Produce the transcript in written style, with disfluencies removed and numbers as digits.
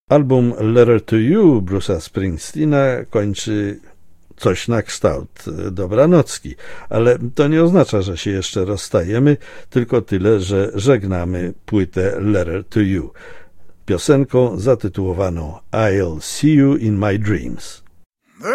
Album Letter to You Bruce'a Springsteena kończy coś na kształt dobranocki, ale to nie oznacza, że się jeszcze rozstajemy, tylko tyle, że żegnamy płytę Letter to You piosenką zatytułowaną I'll See You in My Dreams.